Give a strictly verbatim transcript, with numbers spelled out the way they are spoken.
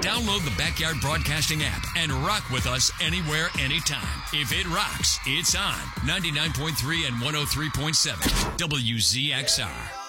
Download the Backyard Broadcasting app and rock with us anywhere, anytime. If it rocks, it's on ninety-nine point three and one oh three point seven W Z X R.